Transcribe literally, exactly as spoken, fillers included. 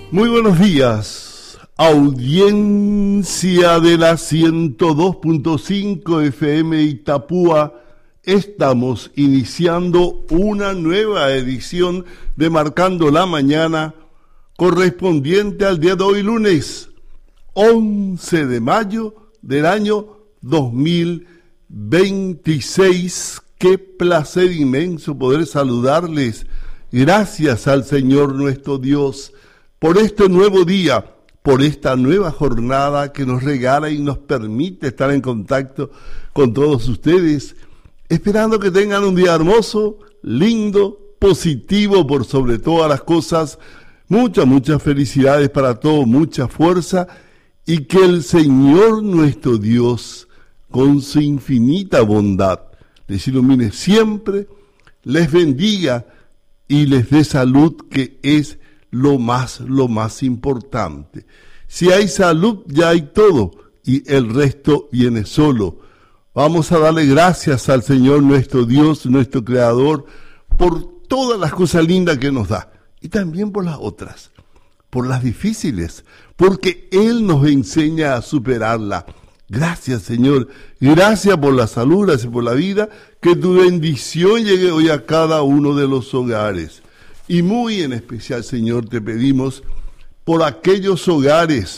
Muy buenos días, audiencia de la ciento dos punto cinco F M Itapúa. Estamos iniciando una nueva edición de Marcando la Mañana, correspondiente al día de hoy, lunes once de mayo del año dos mil veintiséis. Qué placer inmenso poder saludarles. Gracias al Señor nuestro Dios por este nuevo día, por esta nueva jornada que nos regala y nos permite estar en contacto con todos ustedes, esperando que tengan un día hermoso, lindo, positivo por sobre todas las cosas. Muchas, muchas felicidades para todos, mucha fuerza, y que el Señor nuestro Dios, con su infinita bondad, les ilumine siempre, les bendiga y les dé salud, que es lo más, lo más importante. Si hay salud, ya hay todo, y el resto viene solo. Vamos a darle gracias al Señor nuestro Dios, nuestro Creador, por todas las cosas lindas que nos da, y también por las otras, por las difíciles, porque Él nos enseña a superarla. Gracias, Señor, gracias por la salud, gracias por la vida, que tu bendición llegue hoy a cada uno de los hogares. Y muy en especial, Señor, te pedimos por aquellos hogares